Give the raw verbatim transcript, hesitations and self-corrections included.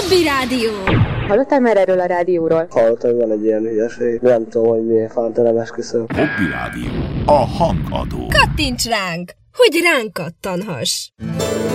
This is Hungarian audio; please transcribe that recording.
Hobby Rádió. Hallottál már erről a rádióról? Hallottam, hogy van egy ilyen hülyeség. Nem tudom, hogy milyen fántelem esküszöm. Hobby Rádió. A hangadó. Kattints ránk, hogy ránk kattanhass.